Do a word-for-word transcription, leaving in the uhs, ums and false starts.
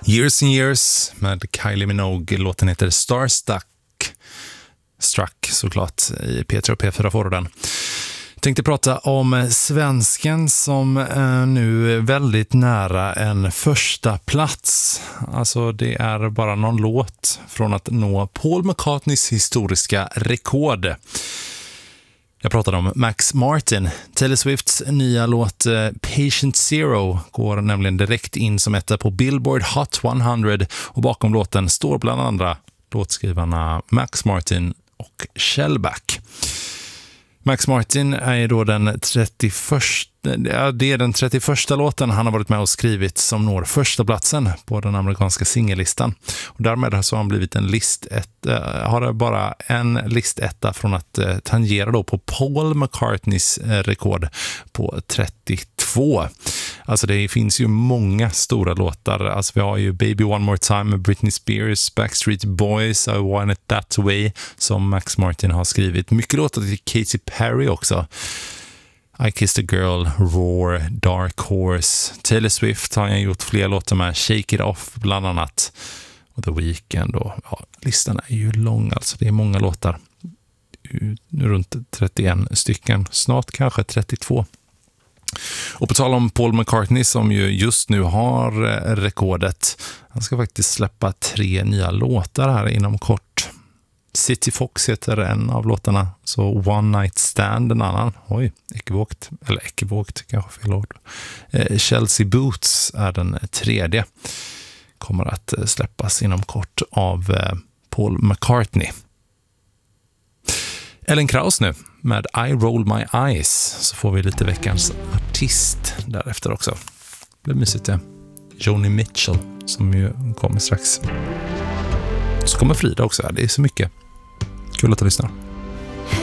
Years and Years med Kylie Minogue. Låten heter Starstruck. Struck såklart i P tre och P fyra får den. Tänkte prata om svensken som eh, nu är väldigt nära en första plats. Alltså det är bara någon låt från att nå Paul McCartneys historiska rekord. Jag pratade om Max Martin. Taylor Swifts nya låt eh, Patient Zero går nämligen direkt in som etta på Billboard Hot hundra och bakom låten står bland andra låtskrivarna Max Martin och Shellback. Max Martin är då den trettioförsta, ja, det är den trettioförsta låten han har varit med och skrivit som når första platsen på den amerikanska singellistan. Och därmed så har han blivit en list ett, äh, har bara en listetta från att äh, tangera då på Paul McCartneys äh, rekord på trettiotvå. Alltså det finns ju många stora låtar. Alltså vi har ju Baby One More Time med Britney Spears, Backstreet Boys, I Want It That Way som Max Martin har skrivit. Mycket låtar till Katy Perry också. I Kissed a Girl, Roar, Dark Horse. Taylor Swift har jag gjort fler låtar med. Shake It Off bland annat. Och The Weeknd. Och, ja, listan är ju lång alltså. Det är många låtar. Runt trettioen stycken. Snart kanske trettiotvå. Och på tal om Paul McCartney som ju just nu har rekordet. Han ska faktiskt släppa tre nya låtar här inom kort. City Fox heter en av låtarna. Så One Night Stand en annan. Oj, ekivokt. Eller ekivokt, kanske fel ord. Eh, Chelsea Boots är den tredje. Kommer att släppas inom kort av eh, Paul McCartney. Ellen Krauss nu med I Roll My Eyes. Så får vi lite veckans artist därefter också. Det blir mysigt det. Joni Mitchell som ju kommer strax. Så kommer Frida också. Det är så mycket. Kul att du lyssnar.